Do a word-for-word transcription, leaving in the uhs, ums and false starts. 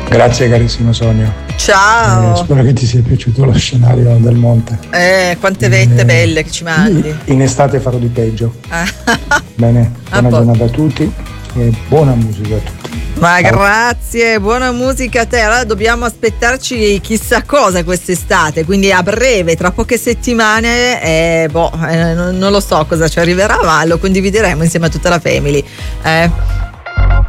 Grazie carissimo Sonia. Ciao. Eh, spero che ti sia piaciuto lo scenario del monte. Eh, quante vette eh, belle che ci mandi. In estate farò di peggio. Bene, buona giornata a tutti e buona musica a tutti. Ma ciao. Grazie, buona musica a te. Allora dobbiamo aspettarci chissà cosa quest'estate, quindi a breve, tra poche settimane, eh, boh, eh, non, non lo so cosa ci arriverà, ma lo condivideremo insieme a tutta la family. Eh.